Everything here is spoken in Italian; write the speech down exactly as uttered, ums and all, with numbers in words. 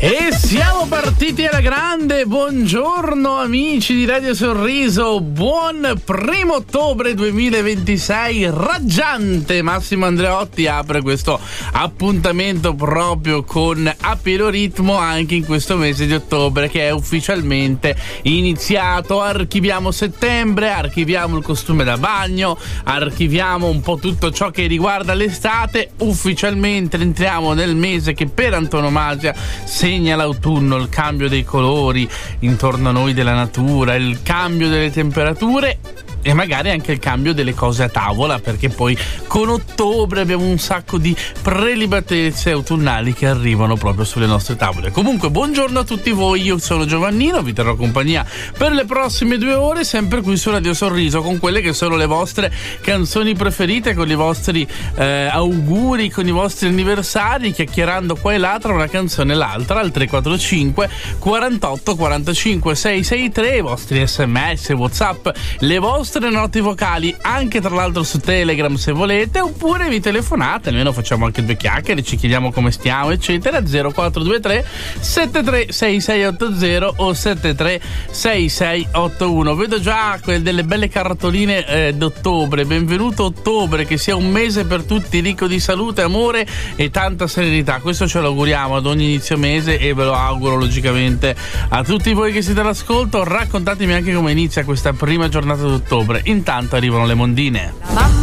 E siamo partiti alla grande. Buongiorno amici di Radio Sorriso, buon primo ottobre duemilaventisei. Raggiante Massimo Andreotti apre questo appuntamento proprio con a pieno ritmo anche in questo mese di ottobre, che è ufficialmente iniziato. Archiviamo settembre, archiviamo il costume da bagno, archiviamo un po' tutto ciò che riguarda l'estate. Ufficialmente entriamo nel mese che per antonomasia segna l'autunno, il cambio dei colori intorno a noi della natura, il cambio delle temperature e magari anche il cambio delle cose a tavola, perché poi con ottobre abbiamo un sacco di prelibatezze autunnali che arrivano proprio sulle nostre tavole. Comunque buongiorno a tutti voi, io sono Giovannino, vi terrò compagnia per le prossime due ore sempre qui su Radio Sorriso con quelle che sono le vostre canzoni preferite, con i vostri eh, auguri, con i vostri anniversari, chiacchierando qua e là tra una canzone e l'altra al tre quattro cinque quarantotto quarantacinque seicentosessantatré, i vostri sms, whatsapp, le vostre note vocali, anche tra l'altro su Telegram se volete, oppure vi telefonate, almeno facciamo anche due chiacchiere, ci chiediamo come stiamo eccetera. Zero quattro due tre sette tre sei sei otto zero o sette tre sei sei otto uno. Vedo già quelle delle belle cartoline eh, d'ottobre. Benvenuto ottobre, che sia un mese per tutti ricco di salute, amore e tanta serenità. Questo ce lo auguriamo ad ogni inizio mese e ve lo auguro logicamente a tutti voi che siete all'ascolto. Raccontatemi anche come inizia questa prima giornata d'ottobre. Intanto arrivano le mondine.